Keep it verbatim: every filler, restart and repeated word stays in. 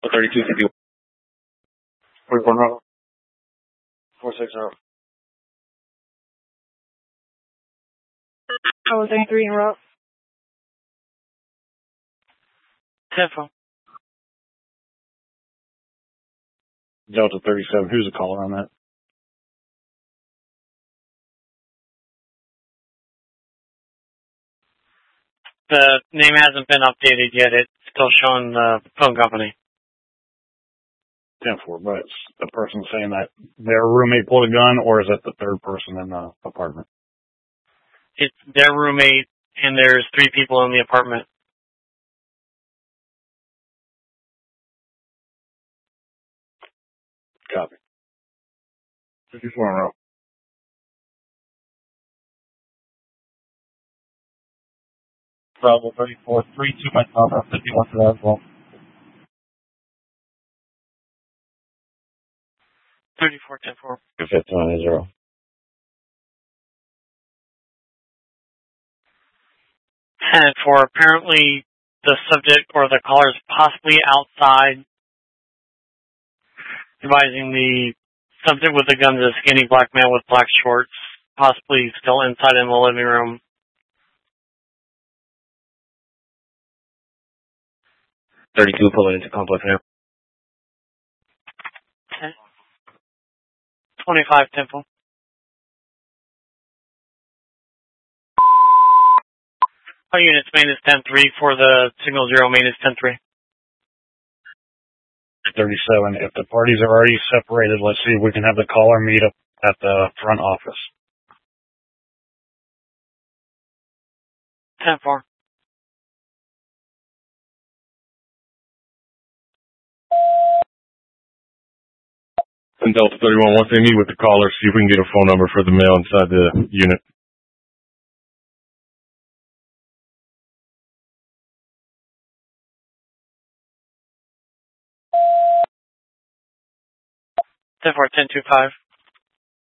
thirty-two fifty-one. forty-four four six zero. I was thirty-three en route. Tempo. Delta thirty-seven, who's the caller on that? The name hasn't been updated yet. It's still showing the phone company. ten four, but it's the person saying that their roommate pulled a gun, or is it the third person in the apartment? It's their roommate, and there's three people in the apartment. Copy. fifty-four in a row. Bravo thirty-four, three two, my number, fifty-one for that as well. thirty-four ten four. fifty-one zero. ten four, apparently the subject or the caller is possibly outside, advising the subject with the gun is a skinny black man with black shorts, possibly still inside in the living room. thirty-two pulling into complex now. Okay. twenty-five Temple. All units, main is ten three for the signal zero, main is ten three. thirty-seven, if the parties are already separated, let's see if we can have the caller meet up at the front office. ten four. And Delta thirty-one, once they meet with the caller, see if we can get a phone number for the male inside the unit. ten four ten two five.